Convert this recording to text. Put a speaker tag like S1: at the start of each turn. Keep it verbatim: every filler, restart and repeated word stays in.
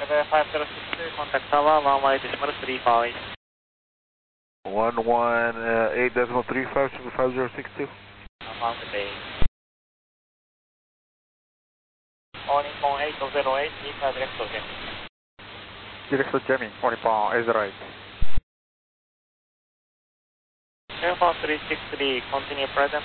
S1: five zero six two, contact tower, one one eight decimal three five.
S2: one one eight decimal three five, five zero six two.
S1: Found the base. On Nippon eight zero eight, need a direct to Jamming.
S3: Direct to Jamming, on Nippon eight zero eight.
S1: seven four three six three, continue present,